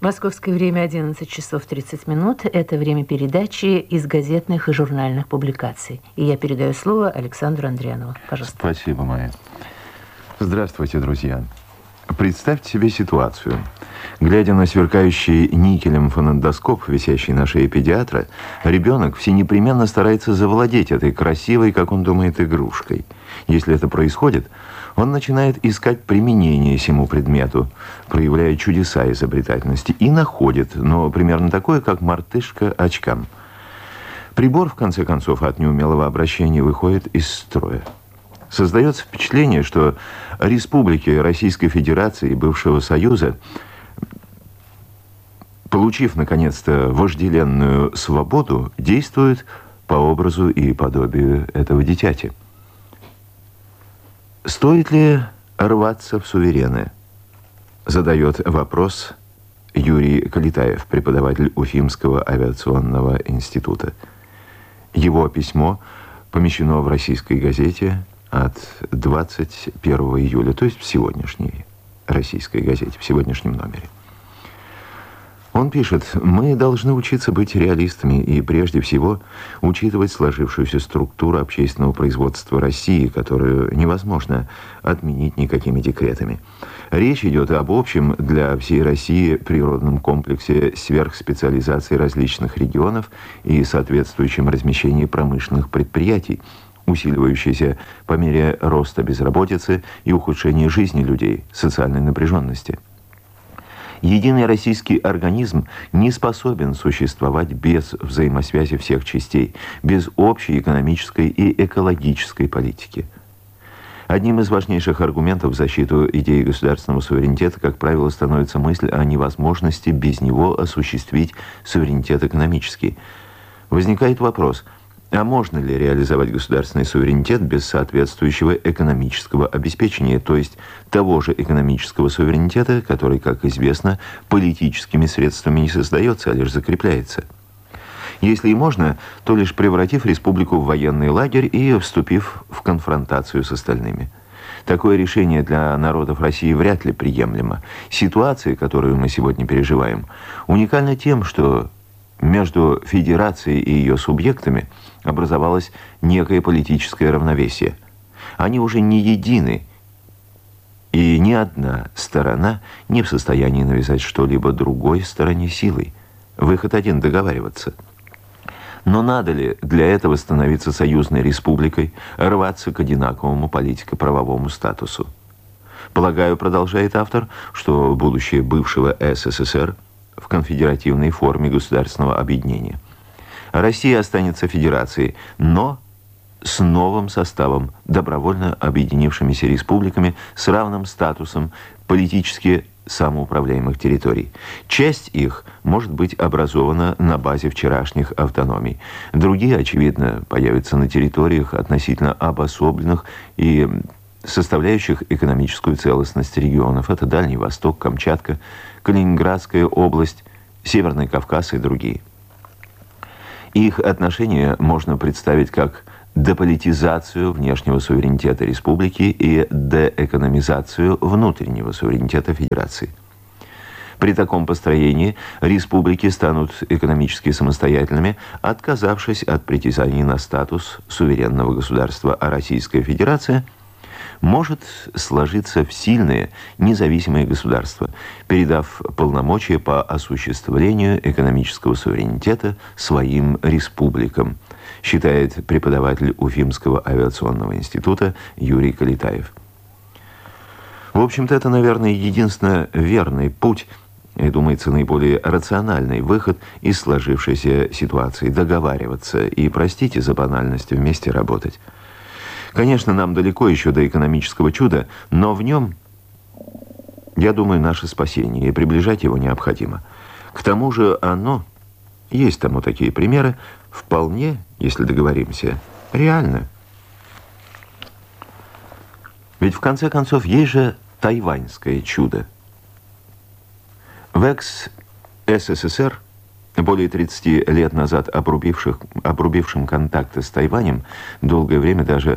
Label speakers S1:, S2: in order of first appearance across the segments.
S1: Московское время 11 часов 30 минут. Это время передачи из газетных и журнальных публикаций. И я передаю слово Александру Андрианову. Пожалуйста.
S2: Спасибо, Майя. Здравствуйте, друзья. Представьте себе ситуацию. Глядя на сверкающий никелем фонендоскоп, висящий на шее педиатра, ребенок всенепременно старается завладеть этой красивой, как он думает, игрушкой. Если это происходит, он начинает искать применение сему предмету, проявляя чудеса изобретательности, и находит, но примерно такое, как мартышка очкам. Прибор, в конце концов, от неумелого обращения выходит из строя. Создается впечатление, что республики Российской Федерации и бывшего Союза, получив, наконец-то, вожделенную свободу, действуют по образу и подобию этого дитяти. Стоит ли рваться в суверены? Задает вопрос Юрий Калитаев, преподаватель Уфимского авиационного института. Его письмо помещено в «Российской газете» от 21 июля, то есть в сегодняшней «Российской газете», в сегодняшнем номере. Он пишет: «Мы должны учиться быть реалистами и, прежде всего, учитывать сложившуюся структуру общественного производства России, которую невозможно отменить никакими декретами. Речь идет об общем для всей России природном комплексе сверхспециализации различных регионов и соответствующем размещении промышленных предприятий, усиливающейся по мере роста безработицы и ухудшения жизни людей, социальной напряженности. Единый российский организм не способен существовать без взаимосвязи всех частей, без общей экономической и экологической политики». Одним из важнейших аргументов в защиту идеи государственного суверенитета, как правило, становится мысль о невозможности без него осуществить суверенитет экономический. Возникает вопрос: а можно ли реализовать государственный суверенитет без соответствующего экономического обеспечения, то есть того же экономического суверенитета, который, как известно, политическими средствами не создается, а лишь закрепляется? Если и можно, то лишь превратив республику в военный лагерь и вступив в конфронтацию с остальными. Такое решение для народов России вряд ли приемлемо. Ситуация, которую мы сегодня переживаем, уникальна тем, что между федерацией и ее субъектами образовалось некое политическое равновесие. Они уже не едины, и ни одна сторона не в состоянии навязать что-либо другой стороне силой. Выход один – договариваться. Но надо ли для этого становиться союзной республикой, рваться к одинаковому политико-правовому статусу? Полагаю, продолжает автор, что будущее бывшего СССР в конфедеративной форме государственного объединения. Россия останется федерацией, но с новым составом, добровольно объединившимися республиками с равным статусом политически самоуправляемых территорий. Часть их может быть образована на базе вчерашних автономий. Другие, очевидно, появятся на территориях относительно обособленных и составляющих экономическую целостность регионов. Это Дальний Восток, Камчатка, Калининградская область, Северный Кавказ и другие. Их отношения можно представить как деполитизацию внешнего суверенитета республики и деэкономизацию внутреннего суверенитета федерации. При таком построении республики станут экономически самостоятельными, отказавшись от притязаний на статус суверенного государства, а Российская Федерация может сложиться в сильное независимое государство, передав полномочия по осуществлению экономического суверенитета своим республикам, считает преподаватель Уфимского авиационного института Юрий Калитаев. В общем-то, это, наверное, единственно верный путь и, думается, наиболее рациональный выход из сложившейся ситуации – договариваться и, простите за банальность, вместе работать. Конечно, нам далеко еще до экономического чуда, но в нем, я думаю, наше спасение, и приближать его необходимо. К тому же оно, есть тому такие примеры, вполне, если договоримся, реально. Ведь в конце концов есть же тайваньское чудо. В экс-СССР, более 30 лет назад обрубившим контакты с Тайванем, долгое время даже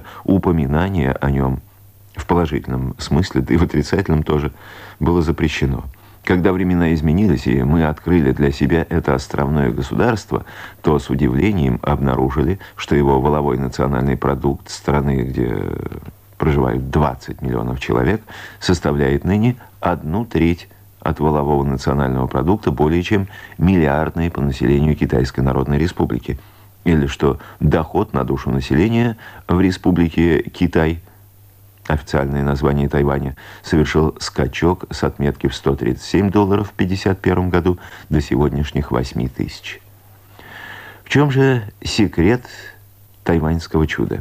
S2: упоминание о нем в положительном смысле, да и в отрицательном тоже, было запрещено. Когда времена изменились, и мы открыли для себя это островное государство, то с удивлением обнаружили, что его валовой национальный продукт страны, где проживают 20 миллионов человек, составляет ныне 1/3 от валового национального продукта более чем миллиардной по населению Китайской Народной Республики. Или что доход на душу населения в Республике Китай, официальное название Тайваня, совершил скачок с отметки в $137 в 1951 году до сегодняшних 8 тысяч. В чем же секрет тайваньского чуда?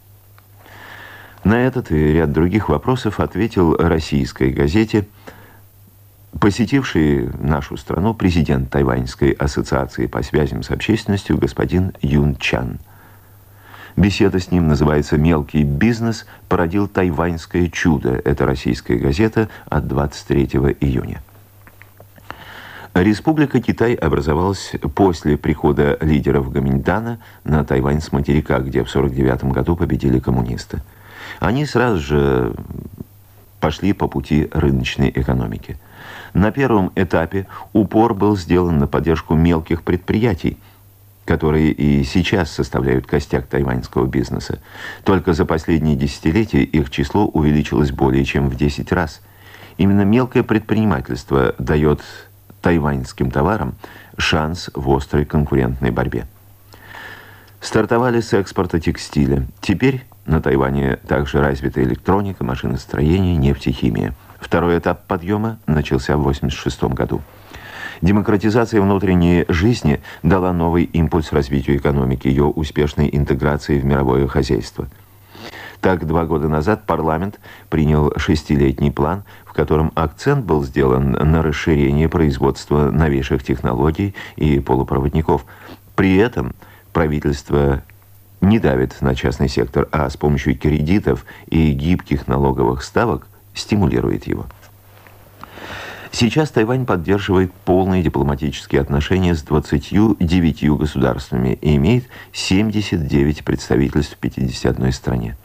S2: На этот и ряд других вопросов ответил российской газете посетивший нашу страну президент Тайваньской ассоциации по связям с общественностью господин Юн Чан. Беседа с ним называется «Мелкий бизнес породил тайваньское чудо». Это российская газета от 23 июня. Республика Китай образовалась после прихода лидеров Гоминьдана на Тайвань с материка, где в 1949 году победили коммунисты. Они сразу же пошли по пути рыночной экономики. На первом этапе упор был сделан на поддержку мелких предприятий, которые и сейчас составляют костяк тайваньского бизнеса. Только за последние десятилетия их число увеличилось более чем в 10 раз. Именно мелкое предпринимательство дает тайваньским товарам шанс в острой конкурентной борьбе. Стартовали с экспорта текстиля. Теперь на Тайване также развита электроника, машиностроение, нефтехимия. Второй этап подъема начался в 1986 году. Демократизация внутренней жизни дала новый импульс развитию экономики, ее успешной интеграции в мировое хозяйство. Так, 2 года назад парламент принял 6-летний план, в котором акцент был сделан на расширение производства новейших технологий и полупроводников. При этом правительство не давит на частный сектор, а с помощью кредитов и гибких налоговых ставок стимулирует его. Сейчас Тайвань поддерживает полные дипломатические отношения с 29 государствами и имеет 79 представительств в 51 стране.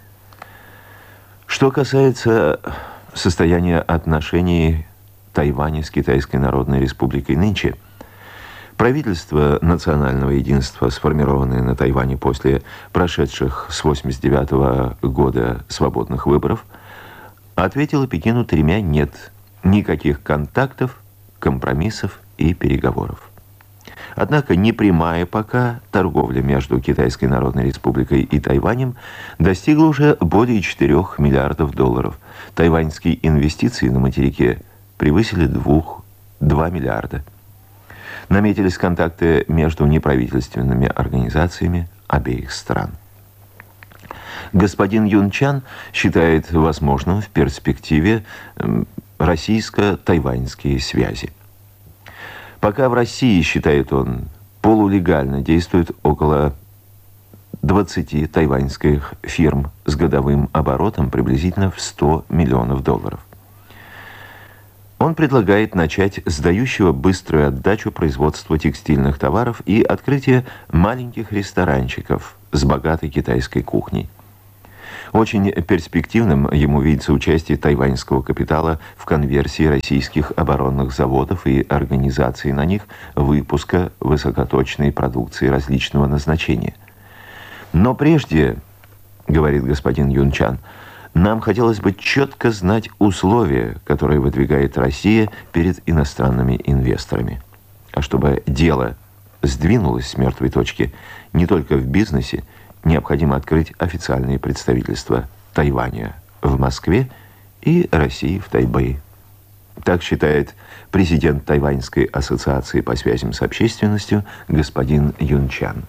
S2: Что касается состояния отношений Тайваня с Китайской Народной Республикой нынче, правительство национального единства, сформированное на Тайване после прошедших с 1989 года свободных выборов, ответило Пекину 3 «нет». Никаких контактов, компромиссов и переговоров. Однако непрямая пока торговля между Китайской Народной Республикой и Тайванем достигла уже более $4 миллиардов. Тайваньские инвестиции на материке превысили 2 миллиарда. Наметились контакты между неправительственными организациями обеих стран. Господин Юн Чан считает возможным в перспективе российско-тайваньские связи. Пока в России, считает он, полулегально действует около 20 тайваньских фирм с годовым оборотом приблизительно в $100 миллионов. Он предлагает начать с дающего быструю отдачу производства текстильных товаров и открытие маленьких ресторанчиков с богатой китайской кухней. Очень перспективным ему видится участие тайваньского капитала в конверсии российских оборонных заводов и организации на них выпуска высокоточной продукции различного назначения. Но прежде, говорит господин Юн Чан, нам хотелось бы четко знать условия, которые выдвигает Россия перед иностранными инвесторами. А чтобы дело сдвинулось с мертвой точки не только в бизнесе, необходимо открыть официальные представительства Тайваня в Москве и России в Тайбэе. Так считает президент Тайваньской ассоциации по связям с общественностью господин Юн Чан.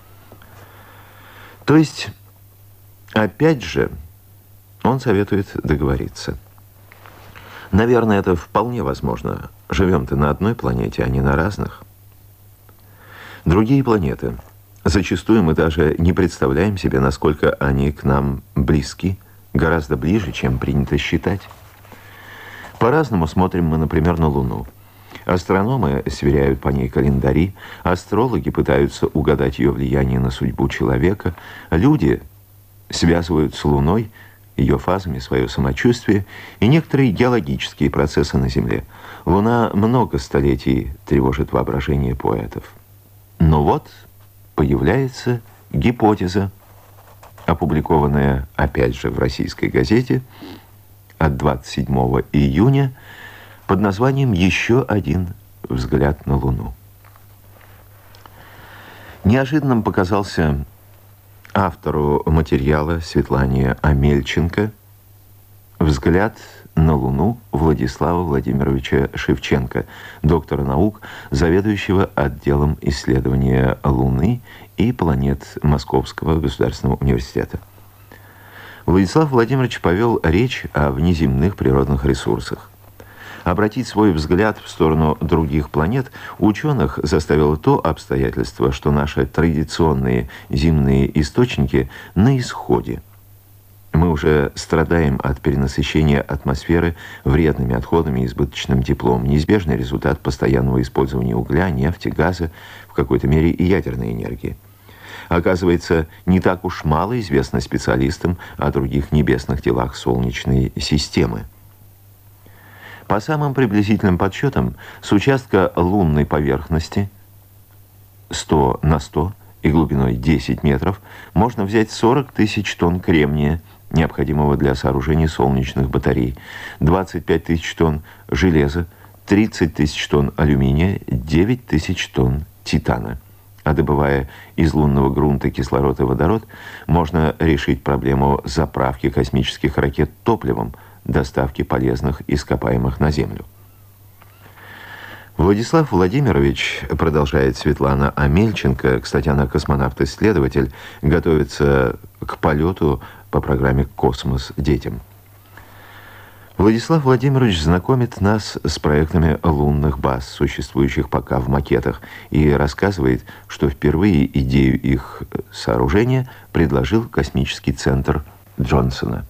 S2: То есть, опять же, он советует договориться. Наверное, это вполне возможно. Живем-то на одной планете, а не на разных. Другие планеты. Зачастую мы даже не представляем себе, насколько они к нам близки, гораздо ближе, чем принято считать. По-разному смотрим мы, например, на Луну. Астрономы сверяют по ней календари, астрологи пытаются угадать ее влияние на судьбу человека, люди связывают с Луной ее фазами свое самочувствие и некоторые геологические процессы на Земле. Луна много столетий тревожит воображение поэтов. Но вот появляется гипотеза, опубликованная опять же в российской газете от 27 июня под названием «Еще один взгляд на Луну». Неожиданным показался автору материала Светлане Амельченко взгляд на Луну Владислава Владимировича Шевченко, доктора наук, заведующего отделом исследования Луны и планет Московского государственного университета. Владислав Владимирович повел речь о внеземных природных ресурсах. Обратить свой взгляд в сторону других планет ученых заставило то обстоятельство, что наши традиционные земные источники на исходе. Мы уже страдаем от перенасыщения атмосферы вредными отходами и избыточным теплом. Неизбежный результат постоянного использования угля, нефти, газа, в какой-то мере и ядерной энергии. Оказывается, не так уж мало известно специалистам о других небесных телах Солнечной системы. По самым приблизительным подсчетам, с участка лунной поверхности 100 на 100 и глубиной 10 метров можно взять 40 тысяч тонн кремния, необходимого для сооружения солнечных батарей, 25 тысяч тонн железа, 30 тысяч тонн алюминия, 9 тысяч тонн титана. А добывая из лунного грунта кислород и водород, можно решить проблему заправки космических ракет топливом, доставки полезных ископаемых на Землю. Владислав Владимирович, продолжает Светлана Амельченко, кстати, она космонавт-исследователь, готовится к полету по программе «Космос детям». Владислав Владимирович знакомит нас с проектами лунных баз, существующих пока в макетах, и рассказывает, что впервые идею их сооружения предложил космический центр Джонсона.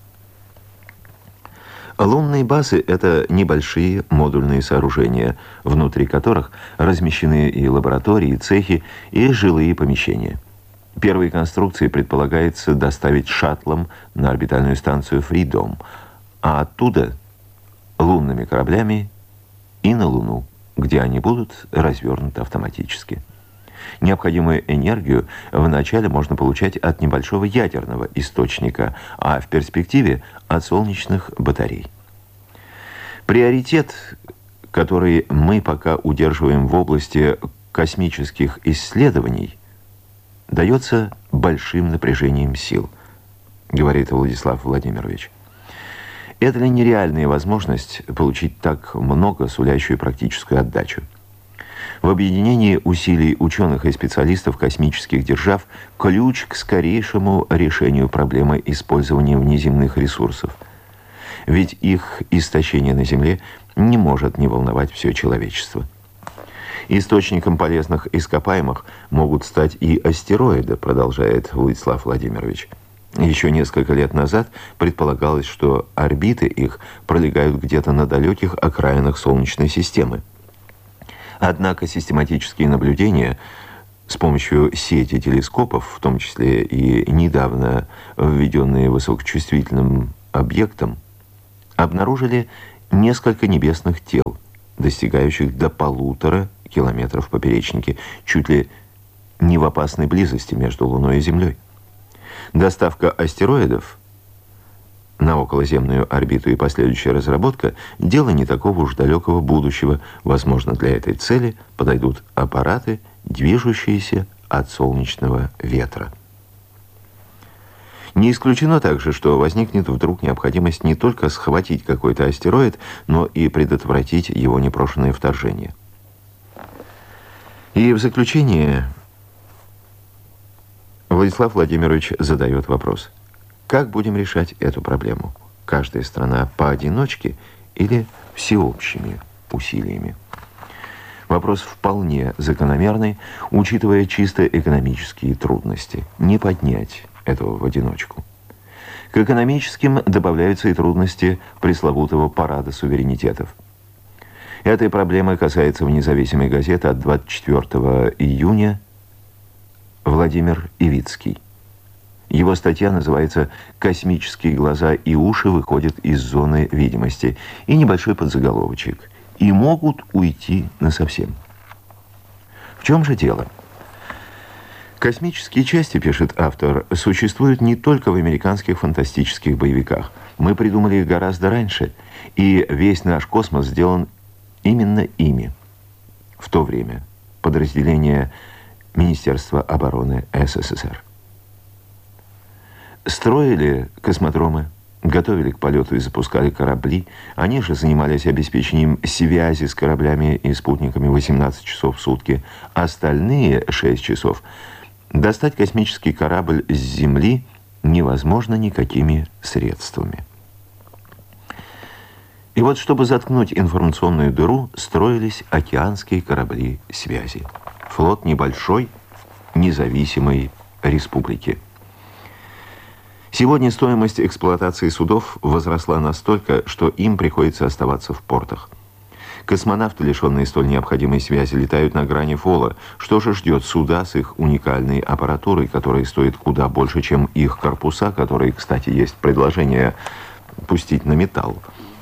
S2: Лунные базы – это небольшие модульные сооружения, внутри которых размещены и лаборатории, и цехи, и жилые помещения. Первые конструкции предполагается доставить шаттлом на орбитальную станцию Freedom, а оттуда лунными кораблями и на Луну, где они будут развернуты автоматически. Необходимую энергию вначале можно получать от небольшого ядерного источника, а в перспективе от солнечных батарей. Приоритет, который мы пока удерживаем в области космических исследований, дается большим напряжением сил, говорит Владислав Владимирович. Это ли нереальная возможность получить так много, сулящую практическую отдачу? В объединении усилий ученых и специалистов космических держав ключ к скорейшему решению проблемы использования внеземных ресурсов. Ведь их истощение на Земле не может не волновать все человечество. Источником полезных ископаемых могут стать и астероиды, продолжает Владислав Владимирович. Еще несколько лет назад предполагалось, что орбиты их пролегают где-то на далеких окраинах Солнечной системы. Однако систематические наблюдения с помощью сети телескопов, в том числе и недавно введенные высокочувствительным объектом, обнаружили несколько небесных тел, достигающих до 1,5 километров в поперечнике, чуть ли не в опасной близости между Луной и Землей. Доставка астероидов на околоземную орбиту и последующая разработка – дело не такого уж далекого будущего. Возможно, для этой цели подойдут аппараты, движущиеся от солнечного ветра. Не исключено также, что возникнет вдруг необходимость не только схватить какой-то астероид, но и предотвратить его непрошенное вторжение. И в заключение Владислав Владимирович задает вопрос: как будем решать эту проблему? Каждая страна поодиночке или всеобщими усилиями? Вопрос вполне закономерный, учитывая чисто экономические трудности. Не поднять этого в одиночку. К экономическим добавляются и трудности пресловутого парада суверенитетов. Этой проблемы касается в независимой газете от 24 июня Владимир Ивицкий. Его статья называется «Космические глаза и уши выходят из зоны видимости». И небольшой подзаголовочек. И могут уйти насовсем. В чем же дело? Космические части, пишет автор, существуют не только в американских фантастических боевиках. Мы придумали их гораздо раньше, и весь наш космос сделан именно ими. В то время подразделение Министерства обороны СССР. Строили космодромы, готовили к полету и запускали корабли. Они же занимались обеспечением связи с кораблями и спутниками 18 часов в сутки. Остальные 6 часов достать космический корабль с Земли невозможно никакими средствами. И вот, чтобы заткнуть информационную дыру, строились океанские корабли связи. Флот небольшой, независимой республики. Сегодня стоимость эксплуатации судов возросла настолько, что им приходится оставаться в портах. Космонавты, лишенные столь необходимой связи, летают на грани фола. Что же ждет суда с их уникальной аппаратурой, которая стоит куда больше, чем их корпуса, которые, кстати, есть предложение пустить на металл?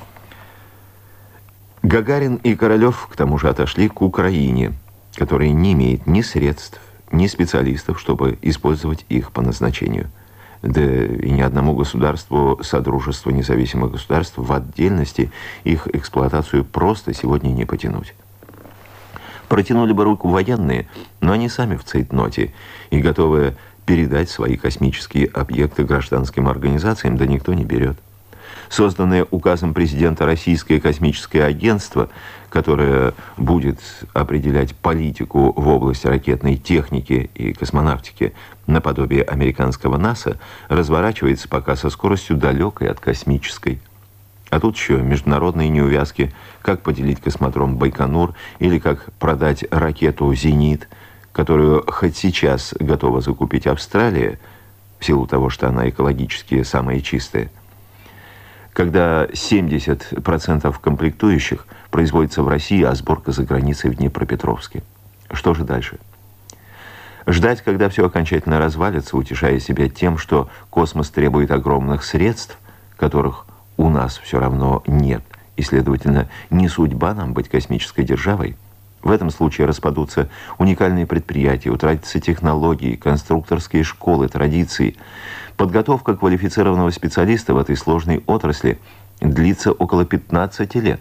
S2: Гагарин и Королёв, к тому же, отошли к Украине, которая не имеет ни средств, ни специалистов, чтобы использовать их по назначению. Да и ни одному государству, Содружеству независимых государств, в отдельности их эксплуатацию просто сегодня не потянуть. Протянули бы руку военные, но они сами в цейтноте и готовы передать свои космические объекты гражданским организациям, да никто не берет. Созданное указом президента Российское космическое агентство, которое будет определять политику в области ракетной техники и космонавтики наподобие американского НАСА, разворачивается пока со скоростью далекой от космической. А тут еще международные неувязки, как поделить космодром Байконур или как продать ракету «Зенит», которую хоть сейчас готова закупить Австралия, в силу того, что она экологически самая чистая, когда 70% комплектующих производится в России, а сборка за границей в Днепропетровске. Что же дальше? Ждать, когда все окончательно развалится, утешая себя тем, что космос требует огромных средств, которых у нас все равно нет, и, следовательно, не судьба нам быть космической державой. В этом случае распадутся уникальные предприятия, утратятся технологии, конструкторские школы, традиции. Подготовка квалифицированного специалиста в этой сложной отрасли длится около 15 лет.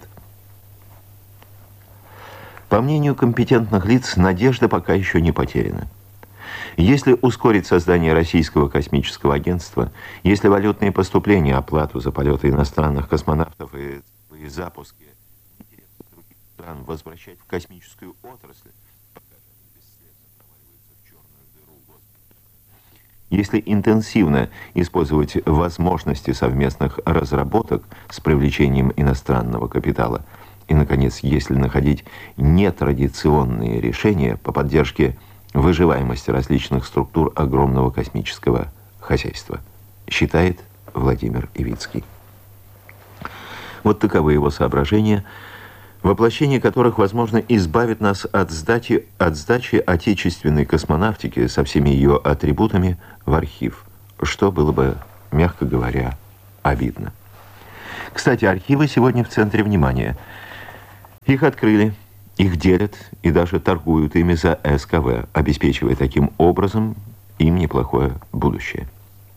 S2: По мнению компетентных лиц, надежда пока еще не потеряна. Если ускорить создание Российского космического агентства, если валютные поступления, оплату за полеты иностранных космонавтов и запуски других стран возвращать в космическую отрасль, пока же они бесследно проваливаются в черную дыру Господа. Если интенсивно использовать возможности совместных разработок с привлечением иностранного капитала, и, наконец, если находить нетрадиционные решения по поддержке выживаемости различных структур огромного космического хозяйства, считает Владимир Ивицкий. Вот таковы его соображения, воплощение которых, возможно, избавит нас от сдачи отечественной космонавтики со всеми ее атрибутами в архив, что было бы, мягко говоря, обидно. Кстати, архивы сегодня в центре внимания. Их открыли, их делят и даже торгуют ими за СКВ, обеспечивая таким образом им неплохое будущее.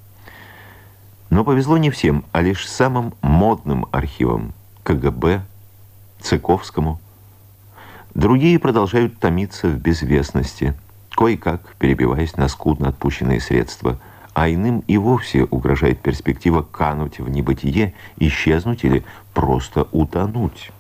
S2: Но повезло не всем, а лишь самым модным архивам КГБ, Цыковскому. Другие продолжают томиться в безвестности, кое-как перебиваясь на скудно отпущенные средства, а иным и вовсе угрожает перспектива кануть в небытие, исчезнуть или просто утонуть.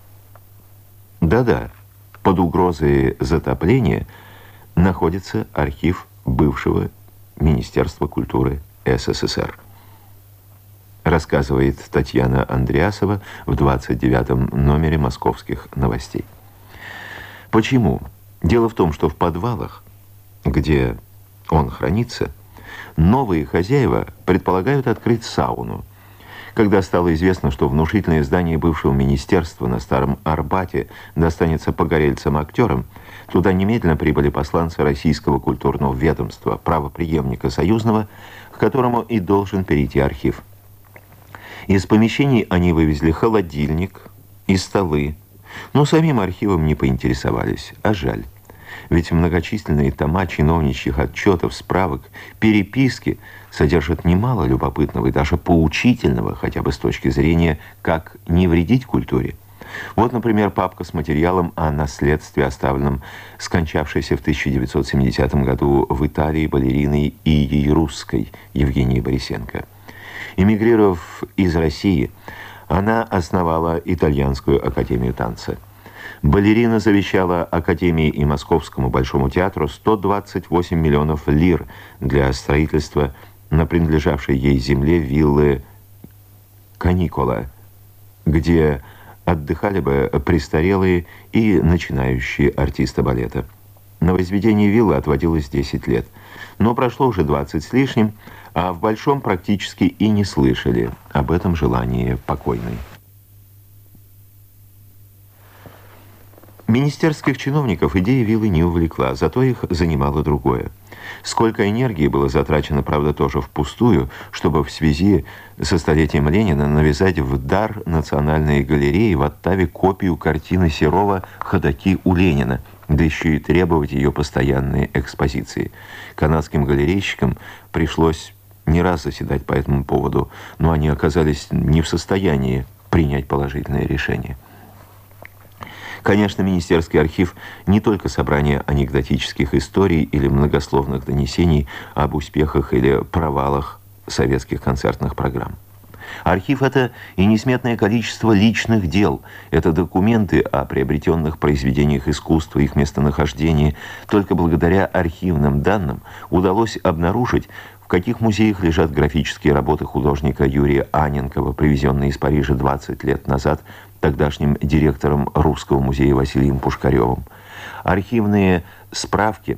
S2: Да-да, под угрозой затопления находится архив бывшего Министерства культуры СССР. Рассказывает Татьяна Андреасова в 29-м номере «Московских новостей». Почему? Дело в том, что в подвалах, где он хранится, новые хозяева предполагают открыть сауну. Когда стало известно, что внушительное здание бывшего министерства на Старом Арбате достанется погорельцам-актерам, туда немедленно прибыли посланцы Российского культурного ведомства, правопреемника союзного, к которому и должен перейти архив. Из помещений они вывезли холодильник и столы, но самим архивом не поинтересовались, а жаль. Ведь многочисленные тома чиновничьих отчетов, справок, переписки содержат немало любопытного и даже поучительного, хотя бы с точки зрения, как не вредить культуре. Вот, например, папка с материалом о наследстве, оставленном скончавшейся в 1970 году в Италии балериной Ией Русской Евгенией Борисенко. Эмигрировав из России, она основала Итальянскую академию танца. Балерина завещала Академии и Московскому Большому театру 128 миллионов лир для строительства на принадлежавшей ей земле виллы Каникола, где отдыхали бы престарелые и начинающие артисты балета. На возведение виллы отводилось 10 лет, но прошло уже 20 с лишним, а в Большом практически и не слышали об этом желании покойной. Министерских чиновников идея виллы не увлекла, зато их занимало другое. Сколько энергии было затрачено, правда, тоже впустую, чтобы в связи со столетием Ленина навязать в дар Национальной галереи в Оттаве копию картины Серова «Ходаки у Ленина», да еще и требовать ее постоянной экспозиции. Канадским галерейщикам пришлось не раз заседать по этому поводу, но они оказались не в состоянии принять положительное решение. Конечно, Министерский архив не только собрание анекдотических историй или многословных донесений об успехах или провалах советских концертных программ. Архив – это и несметное количество личных дел, это документы о приобретенных произведениях искусства, их местонахождении. Только благодаря архивным данным удалось обнаружить, в каких музеях лежат графические работы художника Юрия Анненкова, привезенные из Парижа 20 лет назад тогдашним директором Русского музея Василием Пушкаревым. Архивные справки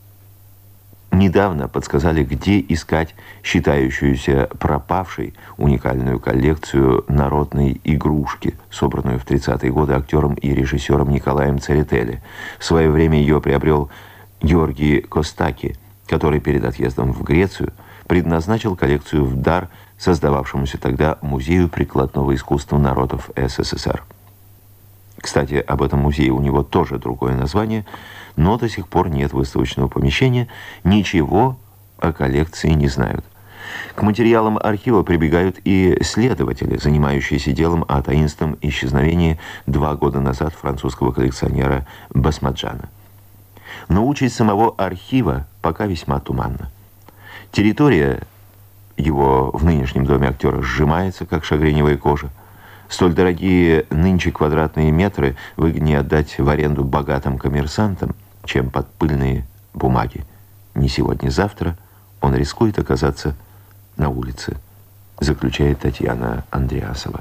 S2: недавно подсказали, где искать считающуюся пропавшей уникальную коллекцию народной игрушки, собранную в 30-е годы актером и режиссером Николаем Церетели. В свое время ее приобрел Георгий Костаки, который перед отъездом в Грецию предназначил коллекцию в дар создававшемуся тогда Музею прикладного искусства народов СССР. Кстати, об этом музее у него тоже другое название, но до сих пор нет выставочного помещения, ничего о коллекции не знают. К материалам архива прибегают и следователи, занимающиеся делом о таинственном исчезновении 2 года назад французского коллекционера Басмаджана. Но участь самого архива пока весьма туманна. Территория его в нынешнем доме актера сжимается, как шагреневая кожа. Столь дорогие нынче квадратные метры выгоднее отдать в аренду богатым коммерсантам, чем под пыльные бумаги. Не сегодня-завтра он рискует оказаться на улице, заключает Татьяна Андреасова.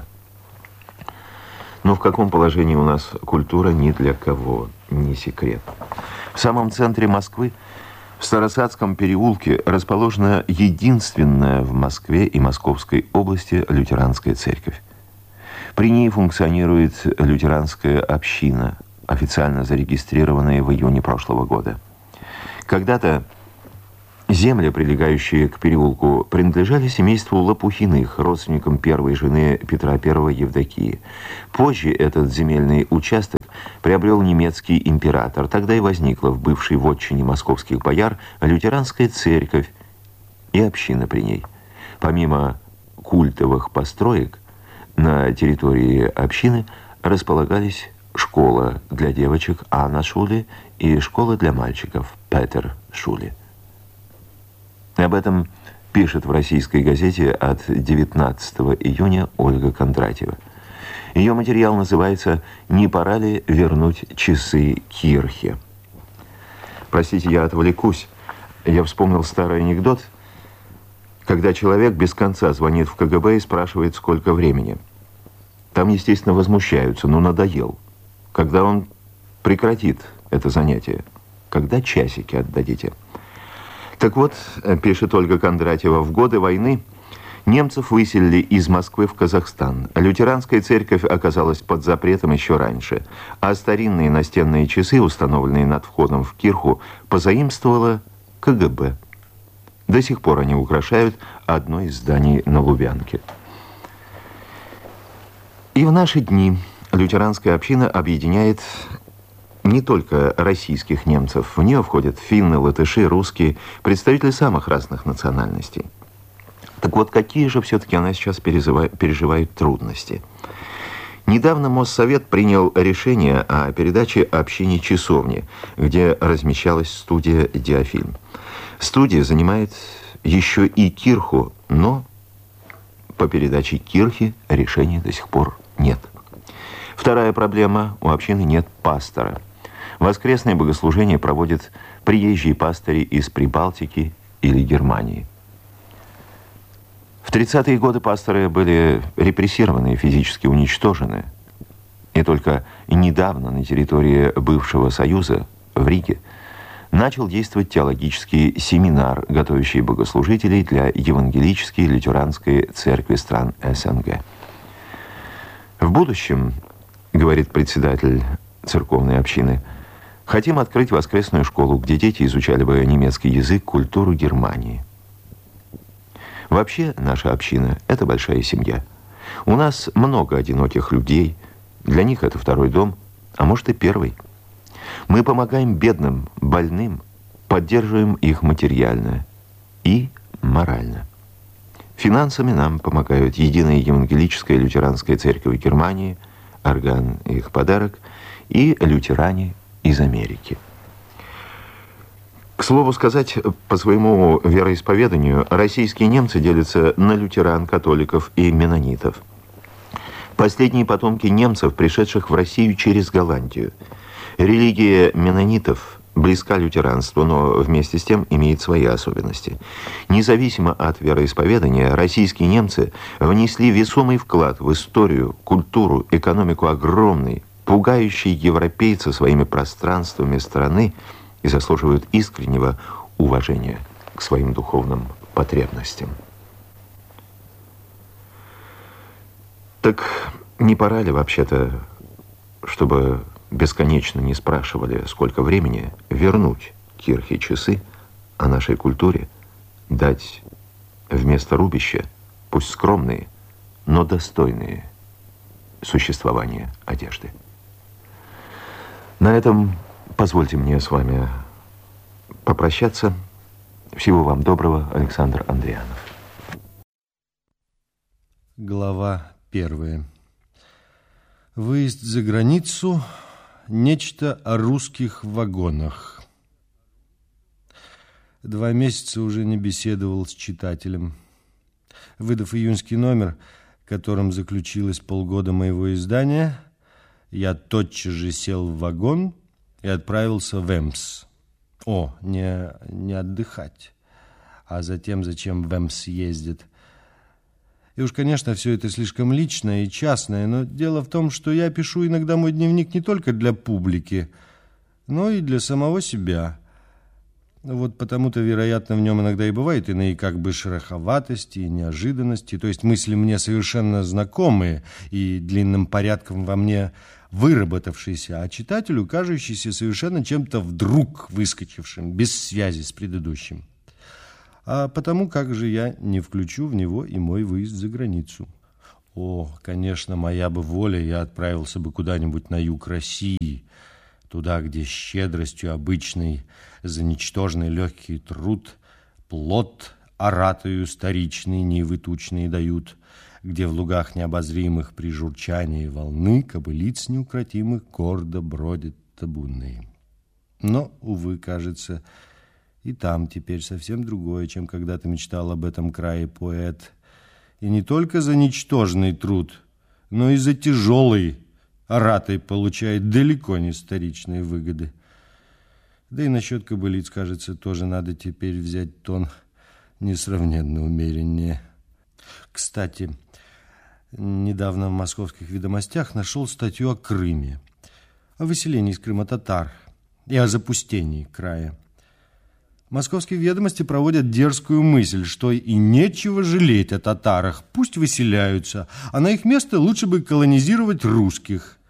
S2: Но в каком положении у нас культура, ни для кого не секрет. В самом центре Москвы, в Старосадском переулке, расположена единственная в Москве и Московской области лютеранская церковь. При ней функционирует лютеранская община, официально зарегистрированная в июне прошлого года. Когда-то земли, прилегающие к переулку, принадлежали семейству Лопухиных, родственникам первой жены Петра I Евдокии. Позже этот земельный участок приобрел немецкий император. Тогда и возникла в бывшей вотчине московских бояр лютеранская церковь и община при ней. Помимо культовых построек, на территории общины располагались школа для девочек Анна-Шуле и школа для мальчиков Петер-Шуле. Об этом пишет в российской газете от 19 июня Ольга Кондратьева. Ее материал называется «Не пора ли вернуть часы Кирхе?». Простите, я отвлекусь. Я вспомнил старый анекдот, когда человек без конца звонит в КГБ и спрашивает, сколько времени. Там, естественно, возмущаются, но надоел. Когда он прекратит это занятие? Когда часики отдадите? Так вот, пишет Ольга Кондратьева, в годы войны немцев выселили из Москвы в Казахстан. Лютеранская церковь оказалась под запретом еще раньше, а старинные настенные часы, установленные над входом в кирху, позаимствовала КГБ. До сих пор они украшают одно из зданий на Лубянке. И в наши дни лютеранская община объединяет не только российских немцев. В нее входят финны, латыши, русские, представители самых разных национальностей. Так вот, какие же все-таки она сейчас переживает трудности? Недавно Моссовет принял решение о передаче общине часовни, где размещалась студия «Диафильм». Студия занимает еще и кирху, но по передаче кирхи решения до сих пор нет. Вторая проблема – у общины нет пастора. Воскресные богослужения проводят приезжие пастыри из Прибалтики или Германии. В 30-е годы пасторы были репрессированы и физически уничтожены. И только недавно на территории бывшего Союза, в Риге, начал действовать теологический семинар, готовящий богослужителей для евангелической и лютеранской церкви стран СНГ. В будущем, говорит председатель церковной общины, хотим открыть воскресную школу, где дети изучали бы немецкий язык, культуру Германии. Вообще, наша община – это большая семья. У нас много одиноких людей. Для них это второй дом, а может и первый. Мы помогаем бедным, больным, поддерживаем их материально и морально. Финансами нам помогают Единая Евангелическая и Лютеранская Церковь Германии, орган их подарок, и лютеране из Америки. К слову сказать, по своему вероисповеданию российские немцы делятся на лютеран, католиков и меннонитов. Последние потомки немцев, пришедших в Россию через Голландию. Религия меннонитов близка лютеранству, но вместе с тем имеет свои особенности. Независимо от вероисповедания, российские немцы внесли весомый вклад в историю, культуру, экономику огромной, пугающей европейца своими пространствами страны, и заслуживают искреннего уважения к своим духовным потребностям. Так не пора ли вообще-то, чтобы бесконечно не спрашивали, сколько времени, вернуть кирхе часы о нашей культуре, дать вместо рубища, пусть скромные, но достойные существования одежды? На этом позвольте мне с вами попрощаться. Всего вам доброго, Александр Андрианов.
S3: Глава 1. Выезд за границу. Нечто о русских вагонах. 2 месяца уже не беседовал с читателем. Выдав июньский номер, которым заключилось полгода моего издания, я тотчас же сел в вагон и отправился в Эмс. Не отдыхать, а затем, зачем в Эмс ездит. И уж, конечно, все это слишком личное и частное, но дело в том, что я пишу иногда мой дневник не только для публики, но и для самого себя. Вот потому-то, вероятно, в нем иногда и бывают иные как бы шероховатости и неожиданности, то есть мысли мне совершенно знакомые и длинным порядком во мне выработавшийся, а читателю кажущийся совершенно чем-то вдруг выскочившим, без связи с предыдущим. А потому как же я не включу в него и мой выезд за границу? Конечно, моя бы воля, я отправился бы куда-нибудь на юг России, туда, где щедростью обычной за ничтожный легкий труд плод оратою старичный нивы тучные дают, где в лугах необозримых при журчании волны кобылиц неукротимых гордо бродят табунные. Но, увы, кажется, и там теперь совсем другое, чем когда-то мечтал об этом крае поэт. И не только за ничтожный труд, но и за тяжелый оратой получает далеко не старичные выгоды. Да и насчет кобылиц, кажется, тоже надо теперь взять тон несравненно умереннее. Кстати, недавно в московских ведомостях нашел статью о Крыме, о выселении из Крыма татар и о запустении края. Московские ведомости проводят дерзкую мысль, что и нечего жалеть о татарах, пусть выселяются, а на их место лучше бы колонизировать русских.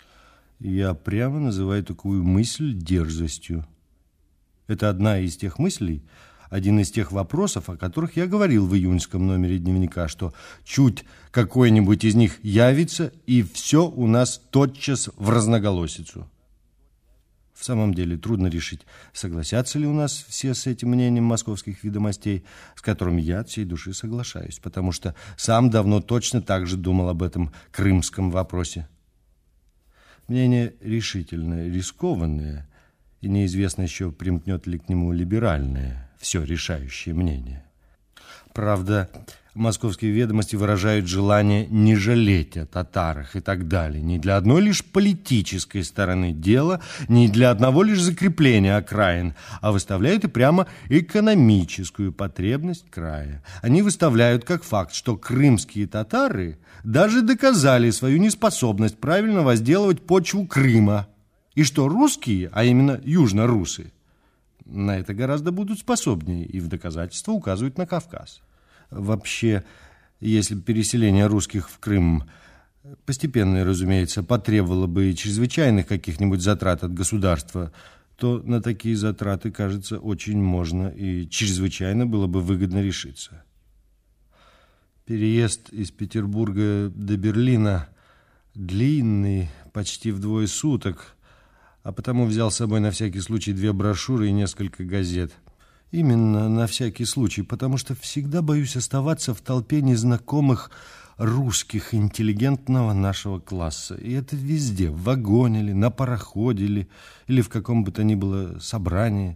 S3: Я прямо называю такую мысль дерзостью. Это одна из тех мыслей, один из тех вопросов, о которых я говорил в июньском номере дневника, что чуть какой-нибудь из них явится, и все у нас тотчас в разноголосицу. В самом деле трудно решить, согласятся ли у нас все с этим мнением московских ведомостей, с которым я от всей души соглашаюсь, потому что сам давно точно так же думал об этом крымском вопросе. Мнение решительное, рискованное, и неизвестно еще, примкнет ли к нему либеральное, все решающее мнение. Правда, московские ведомости выражают желание не жалеть о татарах и так далее, не для одной лишь политической стороны дела, не для одного лишь закрепления окраин, а выставляют и прямо экономическую потребность края. Они выставляют как факт, что крымские татары даже доказали свою неспособность правильно возделывать почву Крыма, и что русские, а именно южно-русы, на это гораздо будут способнее, и в доказательство указывают на Кавказ. Вообще, если переселение русских в Крым постепенное, разумеется, потребовало бы чрезвычайных каких-нибудь затрат от государства, то на такие затраты, кажется, очень можно и чрезвычайно было бы выгодно решиться. Переезд из Петербурга до Берлина длинный, почти вдвое суток, а потому взял с собой на всякий случай 2 брошюры и несколько газет. Именно на всякий случай, потому что всегда боюсь оставаться в толпе незнакомых русских интеллигентного нашего класса. И это везде, в вагоне ли, на пароходе или в каком бы то ни было собрании.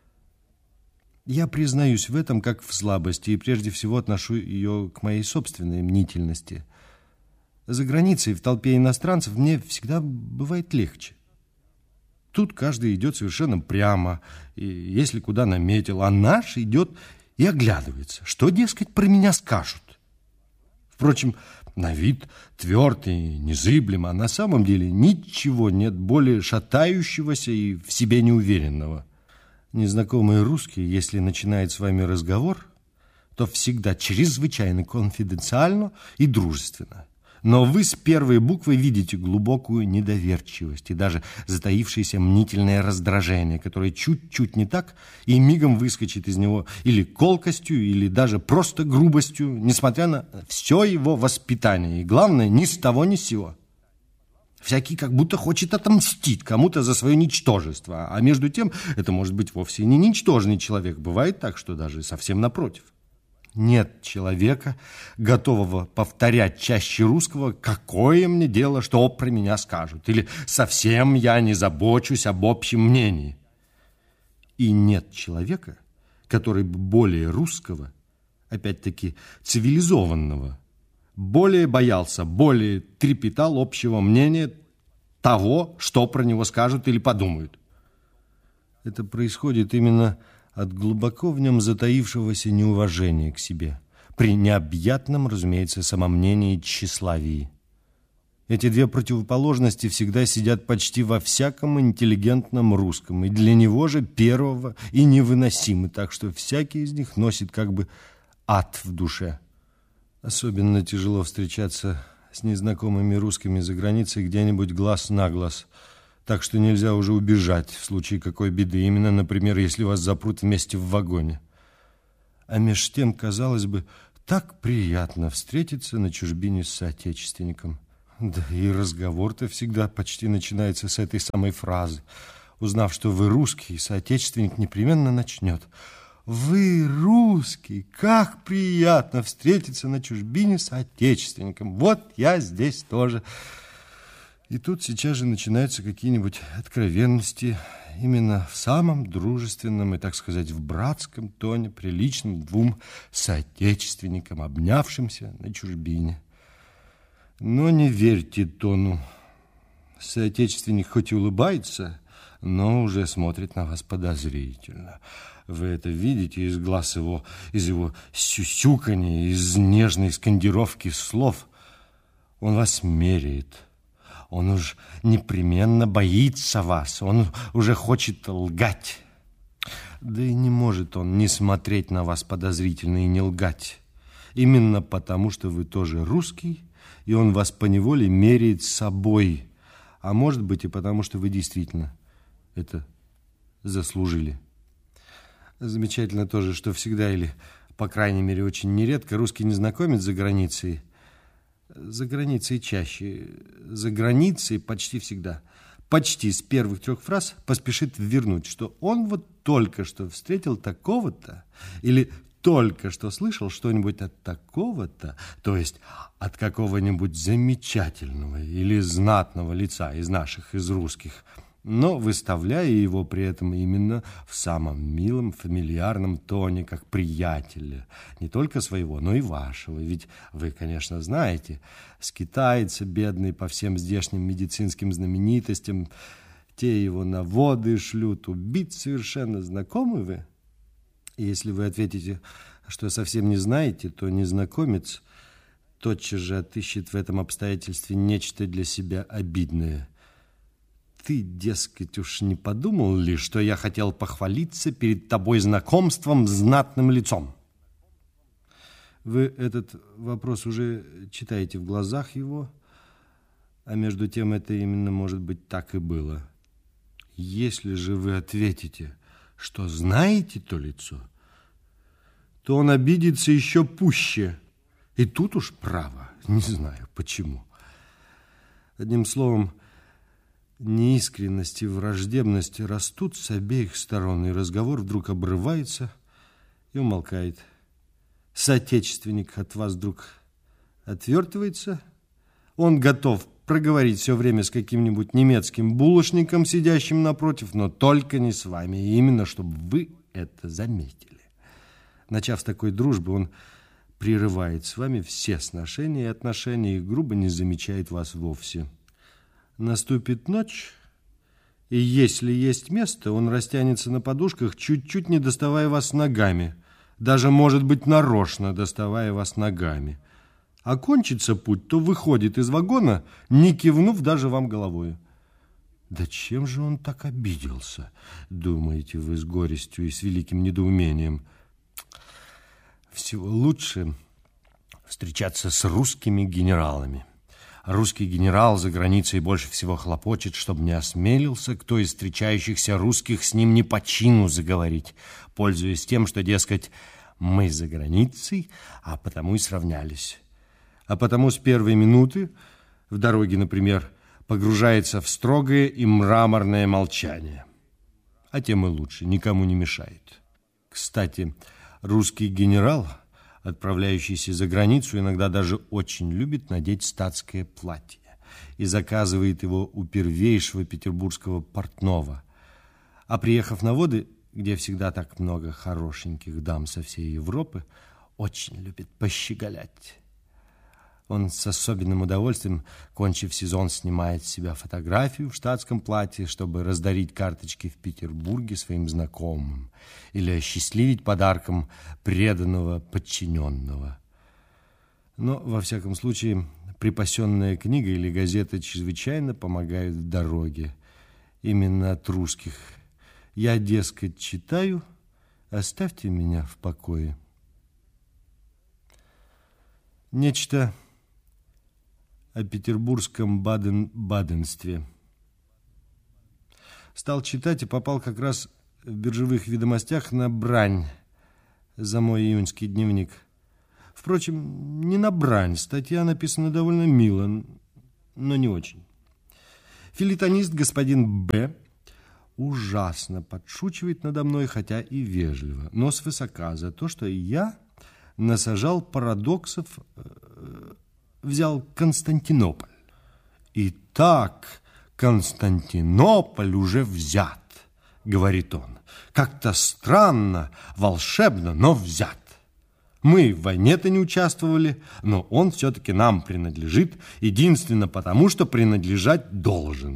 S3: Я признаюсь в этом как в слабости и прежде всего отношу ее к моей собственной мнительности. За границей, в толпе иностранцев, мне всегда бывает легче. Тут каждый идет совершенно прямо, и если куда наметил, а наш идет и оглядывается. Что, дескать, про меня скажут? Впрочем, на вид твердый, незыблем, а на самом деле ничего нет более шатающегося и в себе неуверенного. Незнакомый русский, если начинает с вами разговор, то всегда чрезвычайно конфиденциально и дружественно. Но вы с первой буквы видите глубокую недоверчивость и даже затаившееся мнительное раздражение, которое чуть-чуть не так и мигом выскочит из него или колкостью, или даже просто грубостью, несмотря на все его воспитание. И главное, ни с того ни с сего. Всякий как будто хочет отомстить кому-то за свое ничтожество, а между тем это может быть вовсе не ничтожный человек. Бывает так, что даже совсем напротив. Нет человека, готового повторять чаще русского «какое мне дело, что про меня скажут» или «совсем я не забочусь об общем мнении». И нет человека, который бы более русского, опять-таки цивилизованного, более боялся, более трепетал общего мнения того, что про него скажут или подумают. Это происходит именно от глубоко в нем затаившегося неуважения к себе, при необъятном, разумеется, самомнении и тщеславии. Эти 2 противоположности всегда сидят почти во всяком интеллигентном русском, и для него же первого и невыносимы, так что всякий из них носит как бы ад в душе. Особенно тяжело встречаться с незнакомыми русскими за границей где-нибудь глаз на глаз, так что нельзя уже убежать в случае какой беды, именно, например, если вас запрут вместе в вагоне. А меж тем, казалось бы, так приятно встретиться на чужбине с соотечественником. Да и разговор-то всегда почти начинается с этой самой фразы. Узнав, что вы русский, соотечественник непременно начнет: «Вы русский, как приятно встретиться на чужбине с соотечественником. Вот я здесь тоже». И тут сейчас же начинаются какие-нибудь откровенности, именно в самом дружественном и, так сказать, в братском тоне, приличным 2 соотечественникам, обнявшимся на чужбине. Но не верьте тону. Соотечественник хоть и улыбается, но уже смотрит на вас подозрительно. Вы это видите из глаз его, из его сюсюканья, из нежной скандировки слов. Он вас меряет. Он уж непременно боится вас, он уже хочет лгать. Да и не может он не смотреть на вас подозрительно и не лгать. Именно потому, что вы тоже русский, и он вас поневоле меряет собой. А может быть и потому, что вы действительно это заслужили. Замечательно тоже, что всегда, или, по крайней мере, очень нередко, русский незнакомец за границей чаще, за границей почти всегда, почти с первых 3 фраз поспешит вернуть, что он вот только что встретил такого-то, или только что слышал что-нибудь от такого-то, то есть от какого-нибудь замечательного или знатного лица из русских, но выставляя его при этом именно в самом милом, фамильярном тоне, как приятеля, не только своего, но и вашего. Ведь вы, конечно, знаете, скитается бедный по всем здешним медицинским знаменитостям, те его на воды шлют, убить совершенно знакомы вы? И если вы ответите, что совсем не знаете, то незнакомец тотчас же отыщет в этом обстоятельстве нечто для себя обидное. Ты, дескать, уж не подумал ли, что я хотел похвалиться перед тобой знакомством с знатным лицом? Вы этот вопрос уже читаете в глазах его, а между тем это именно, может быть, так и было. Если же вы ответите, что знаете то лицо, то он обидится еще пуще. И тут уж право, не знаю почему. Одним словом, неискренность и враждебность растут с обеих сторон, и разговор вдруг обрывается и умолкает. Соотечественник от вас вдруг отвертывается. Он готов проговорить все время с каким-нибудь немецким булочником, сидящим напротив, но только не с вами, и именно чтобы вы это заметили. Начав с такой дружбы, он прерывает с вами все сношения и отношения и грубо не замечает вас вовсе. Наступит ночь, и если есть место, он растянется на подушках, чуть-чуть не доставая вас ногами, даже, может быть, нарочно доставая вас ногами. А кончится путь, то выходит из вагона, не кивнув даже вам головою. Да чем же он так обиделся, думаете вы с горестью и с великим недоумением? Всего лучше встречаться с русскими генералами. Русский генерал за границей больше всего хлопочет, чтобы не осмелился кто из встречающихся русских с ним не по чину заговорить, пользуясь тем, что, дескать, мы за границей, а потому и сравнялись. А потому с первой минуты в дороге, например, погружается в строгое и мраморное молчание. А тем и лучше, никому не мешает. Кстати, русский генерал, отправляющийся за границу, иногда даже очень любит надеть статское платье и заказывает его у первейшего петербургского портного. А приехав на воды, где всегда так много хорошеньких дам со всей Европы, очень любит пощеголять. Он с особенным удовольствием, кончив сезон, снимает с себя фотографию в штатском платье, чтобы раздарить карточки в Петербурге своим знакомым или осчастливить подарком преданного подчиненного. Но, во всяком случае, припасенная книга или газета чрезвычайно помогают в дороге. Именно от русских. Я, дескать, читаю, оставьте меня в покое. Нечто о петербургском баден-баденстве. Стал читать и попал как раз в биржевых ведомостях на брань за мой июньский дневник. Впрочем, не на брань, статья написана довольно мило, но не очень. Филитонист господин Б. ужасно подшучивает надо мной, хотя и вежливо, но свысока за то, что я насажал парадоксов, взял Константинополь. Итак, Константинополь уже взят, говорит он. Как-то странно, волшебно, но взят. Мы в войне-то не участвовали, но он все-таки нам принадлежит, единственно потому, что принадлежать должен.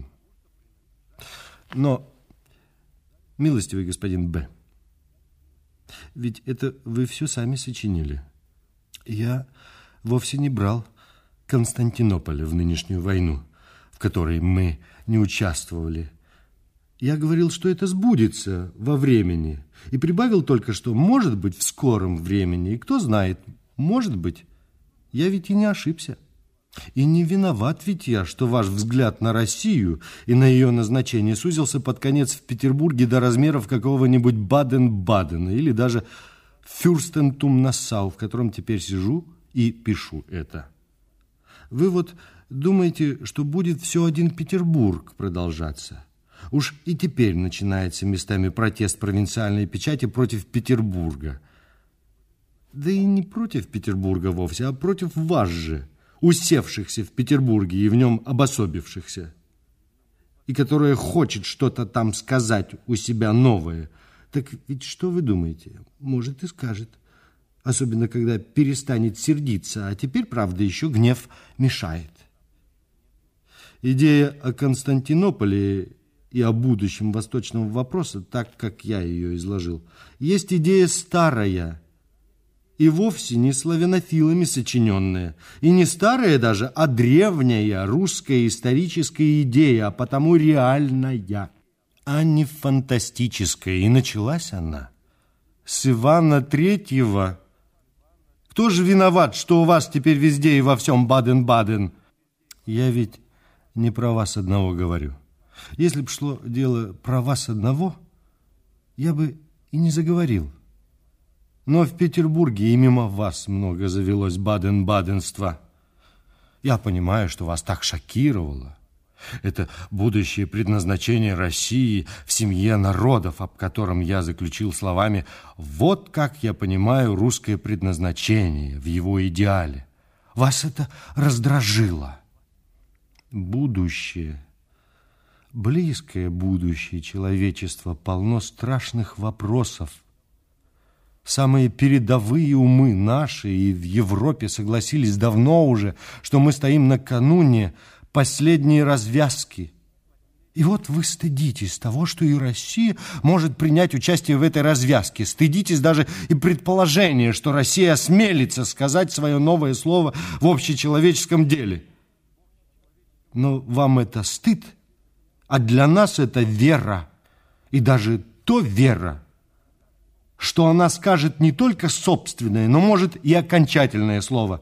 S3: Но, милостивый господин Б., ведь это вы все сами сочинили. Я вовсе не брал Константинополя в нынешнюю войну, в которой мы не участвовали. Я говорил, что это сбудется во времени, и прибавил только, что может быть в скором времени, и кто знает, может быть, я ведь и не ошибся. И не виноват ведь я, что ваш взгляд на Россию и на ее назначение сузился под конец в Петербурге до размеров какого-нибудь Баден-Бадена или даже Фюрстентум-Нассау, в котором теперь сижу и пишу это. Вы вот думаете, что будет все один Петербург продолжаться. Уж и теперь начинается местами протест провинциальной печати против Петербурга. Да и не против Петербурга вовсе, а против вас же, усевшихся в Петербурге и в нем обособившихся, и которая хочет что-то там сказать у себя новое. Так ведь что вы думаете? Может, и скажет. Особенно, когда перестанет сердиться, а теперь, правда, еще гнев мешает. Идея о Константинополе и о будущем восточного вопроса, так как я ее изложил, есть идея старая, и вовсе не славянофилами сочиненная, и не старая даже, а древняя русская историческая идея, а потому реальная, а не фантастическая. И началась она с Ивана Третьего. Кто же виноват, что у вас теперь везде и во всем Баден-Баден? Я ведь не про вас одного говорю. Если б шло дело про вас одного, я бы и не заговорил. Но в Петербурге и мимо вас много завелось баден-баденства. Я понимаю, что вас так шокировало. Это будущее предназначение России в семье народов, об котором я заключил словами: вот как я понимаю русское предназначение в его идеале. Вас это раздражило. Будущее, близкое будущее человечества полно страшных вопросов. Самые передовые умы наши и в Европе согласились давно уже, что мы стоим накануне последней развязки. И вот вы стыдитесь того, что и Россия может принять участие в этой развязке. Стыдитесь даже и предположения, что Россия осмелится сказать свое новое слово в общечеловеческом деле. Но вам это стыд, а для нас это вера. И даже то вера, что она скажет не только собственное, но, может, и окончательное слово.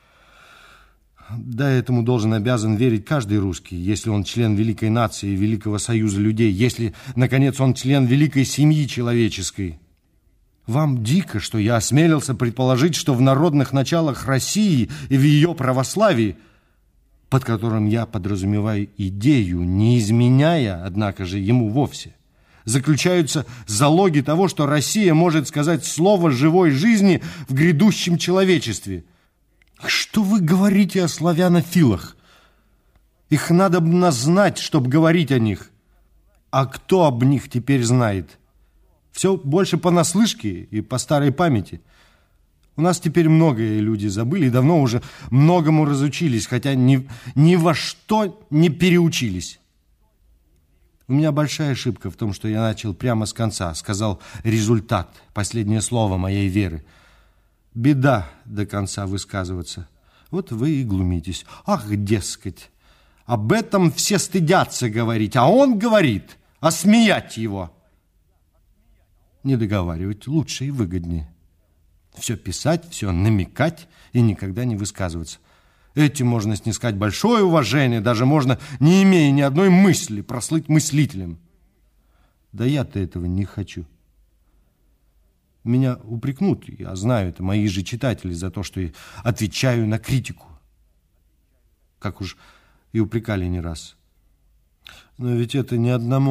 S3: Да, этому должен обязан верить каждый русский, если он член великой нации, великого союза людей, если, наконец, он член великой семьи человеческой. Вам дико, что я осмелился предположить, что в народных началах России и в ее православии, под которым я подразумеваю идею, не изменяя, однако же, ему вовсе, заключаются залоги того, что Россия может сказать слово живой жизни в грядущем человечестве. Что вы говорите о славянофилах? Их надо бы знать, чтобы говорить о них. А кто об них теперь знает? Все больше понаслышке и по старой памяти. У нас теперь многое люди забыли и давно уже многому разучились, хотя ни во что не переучились. У меня большая ошибка в том, что я начал прямо с конца, сказал результат, последнее слово моей веры. Беда до конца высказываться. Вот вы и глумитесь. Ах, дескать, об этом все стыдятся говорить, а он говорит, а смеять его. Не договаривать лучше и выгоднее. Все писать, все намекать и никогда не высказываться. Этим можно снискать большое уважение, даже можно, не имея ни одной мысли, прослыть мыслителем. Да я-то этого не хочу. Меня упрекнут, я знаю, это мои же читатели, за то, что я отвечаю на критику. Как уж и упрекали не раз. Но ведь это не одному